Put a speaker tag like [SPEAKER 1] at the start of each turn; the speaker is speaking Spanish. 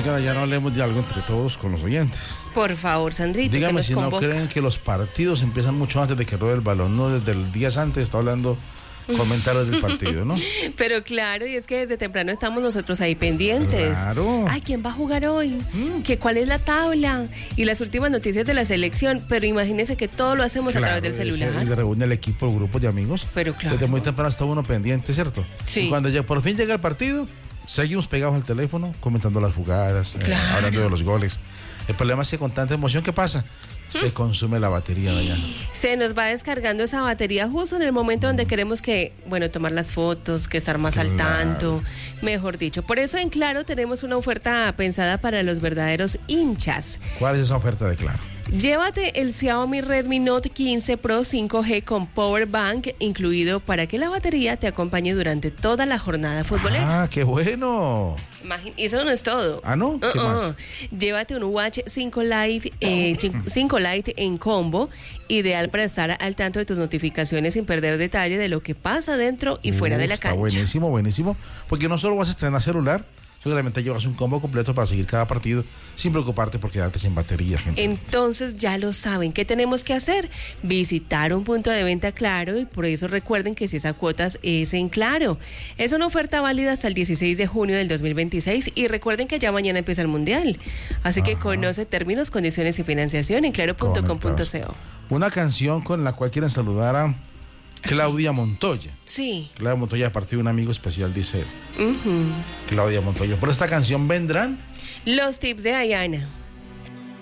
[SPEAKER 1] Oiga, ya no hablemos de algo entre todos con los oyentes.
[SPEAKER 2] Por favor, Sandrito.
[SPEAKER 1] Dígame si no creen que los partidos empiezan mucho antes de que ruede el balón, no desde el día antes está hablando comentarios del partido, ¿no?
[SPEAKER 2] Pero claro, y es que desde temprano estamos nosotros ahí pendientes.
[SPEAKER 1] Claro.
[SPEAKER 2] Ay, ¿quién va a jugar hoy? ¿Que cuál es la tabla? Y las últimas noticias de la selección. Pero imagínense que todo lo hacemos a través del celular.
[SPEAKER 1] Y le reúne el equipo, el grupo de amigos.
[SPEAKER 2] Pero claro.
[SPEAKER 1] Desde muy temprano está uno pendiente, ¿cierto?
[SPEAKER 2] Sí.
[SPEAKER 1] Y cuando ya por fin llega el partido, seguimos pegados al teléfono, comentando las jugadas,
[SPEAKER 2] Claro.
[SPEAKER 1] hablando de los goles. El problema es que con tanta emoción, ¿qué pasa? Se consume la batería, Dayana.
[SPEAKER 2] Se nos va descargando esa batería justo en el momento donde queremos que, tomar las fotos, que estar más al tanto, mejor dicho. Por eso en Claro tenemos una oferta pensada para los verdaderos hinchas.
[SPEAKER 1] ¿Cuál es esa oferta de Claro?
[SPEAKER 2] Llévate el Xiaomi Redmi Note 15 Pro 5G con Power Bank incluido para que la batería te acompañe durante toda la jornada futbolera.
[SPEAKER 1] ¡Ah, qué bueno!
[SPEAKER 2] Eso no es todo.
[SPEAKER 1] ¿Ah, no? ¿Qué más?
[SPEAKER 2] Llévate un Watch 5 Lite en combo, ideal para estar al tanto de tus notificaciones sin perder detalle de lo que pasa dentro y fuera de la cancha.
[SPEAKER 1] Está buenísimo, porque no solo vas a estrenar celular, seguramente llevas un combo completo para seguir cada partido sin preocuparte por quedarte sin batería, gente.
[SPEAKER 2] Entonces ya lo saben, ¿qué tenemos que hacer? Visitar un punto de venta Claro, y por eso recuerden que si esa cuotas es en Claro. Es una oferta válida hasta el 16 de junio del 2026 y recuerden que ya mañana empieza el Mundial. Así que conoce términos, condiciones y financiación en claro.com.co.
[SPEAKER 1] Una canción con la cual quieren saludar a Claudia Montoya.
[SPEAKER 2] Sí.
[SPEAKER 1] Claudia Montoya, a partir de un amigo especial, dice Claudia Montoya. Por esta canción vendrán
[SPEAKER 2] los tips de Dayana.